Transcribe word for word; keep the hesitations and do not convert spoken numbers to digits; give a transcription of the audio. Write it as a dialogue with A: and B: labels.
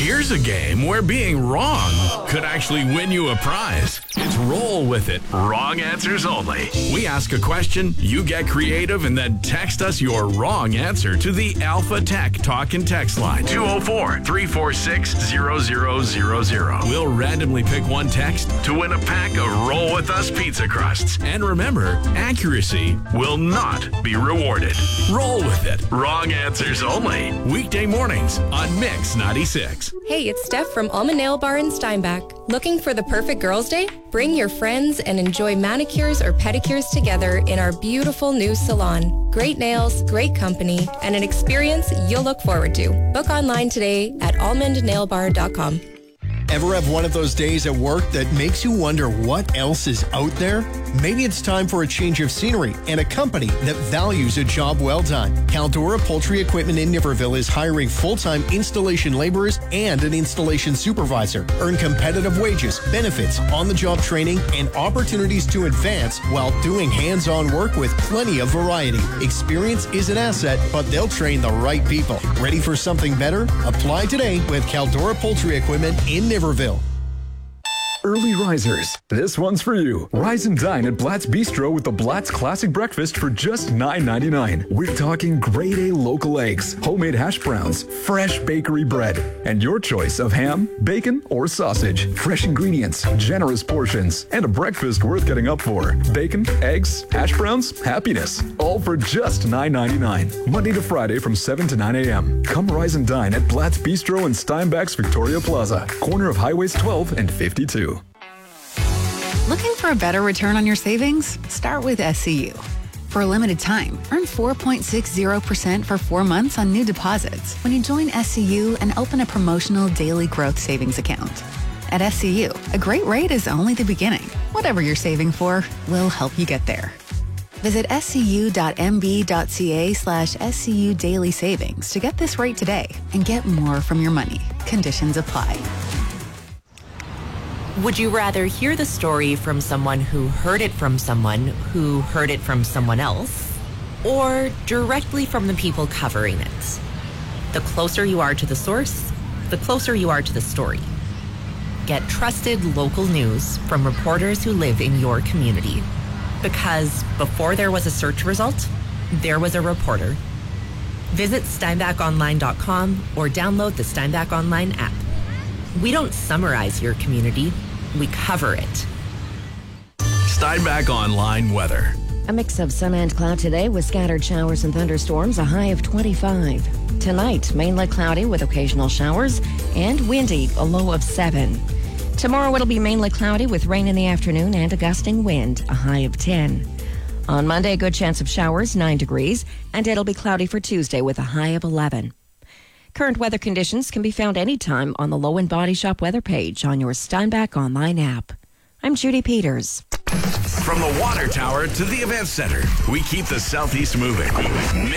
A: Here's a game where being wrong could actually win you a prize. It's Roll With It. Wrong answers only. We ask a question, you get creative, and then text us your wrong answer to the Alpha Tech Talk and Text line. two oh four, three four six, zero zero zero zero. We'll randomly pick one text to win a pack of Roll With Us pizza crusts. And remember, accuracy will not be rewarded. Roll with it. Wrong answers only. Weekday mornings on Mix ninety-six.
B: Hey, it's Steph from Alma Nail Bar in Steinbach. Looking for the perfect girls' day? Bring your friends and enjoy manicures or pedicures together in our beautiful new salon. Great nails, great company, and an experience you'll look forward to. Book online today at almond nail bar dot com.
C: Ever have one of those days at work that makes you wonder what else is out there? Maybe it's time for a change of scenery and a company that values a job well done. Caldora Poultry Equipment in Niverville is hiring full-time installation laborers and an installation supervisor. Earn competitive wages, benefits, on-the-job training, and opportunities to advance while doing hands-on work with plenty of variety. Experience is an asset, but they'll train the right people. Ready for something better? Apply today with Caldora Poultry Equipment in Niverville.
D: Early risers, this one's for you. Rise and dine at Blatt's Bistro with the Blatt's Classic Breakfast for just nine ninety-nine. We're talking grade A local eggs, homemade hash browns, fresh bakery bread, and your choice of ham, bacon, or sausage. Fresh ingredients, generous portions, and a breakfast worth getting up for. Bacon, eggs, hash browns, happiness. All for just nine ninety-nine. Monday to Friday from seven to nine a.m. Come rise and dine at Blatt's Bistro in Steinbach's Victoria Plaza, corner of Highways twelve and fifty-two.
E: Looking for a better return on your savings? Start with S C U. For a limited time, earn four point six zero percent for four months on new deposits when you join S C U and open a promotional daily growth savings account. At S C U, a great rate is only the beginning. Whatever you're saving for, we'll help you get there. Visit scu.mb.ca slash SCU Daily Savings to get this rate today and get more from your money. Conditions apply.
F: Would you rather hear the story from someone who heard it from someone who heard it from someone else, or directly from the people covering it? The closer you are to the source, the closer you are to the story. Get trusted local news from reporters who live in your community. Because before there was a search result, there was a reporter. Visit steinbach online dot com or download the Steinbach Online app. We don't summarize your community, we cover it.
A: Steinbach Online weather.
G: A mix of sun and cloud today with scattered showers and thunderstorms, a high of twenty-five. Tonight, mainly cloudy with occasional showers and windy, a low of seven. Tomorrow it'll be mainly cloudy with rain in the afternoon and a gusting wind, a high of ten. On Monday, a good chance of showers, nine degrees, and it'll be cloudy for Tuesday with a high of eleven. Current weather conditions can be found anytime on the Low and Body Shop weather page on your Steinbach Online app. I'm Judy Peters.
A: From the water tower to the event center, we keep the Southeast moving.